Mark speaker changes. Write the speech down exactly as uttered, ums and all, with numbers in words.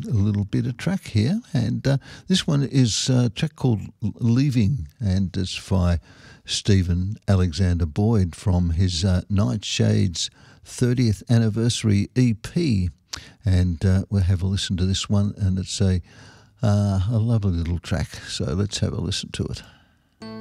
Speaker 1: a little bit of track here, and uh, this one is a track called Leaving, and it's by Stephen Alexander Boyd from his uh, Nightshades thirtieth anniversary E P, and uh, we'll have a listen to this one, and it's a, uh, a lovely little track, so let's have a listen to it.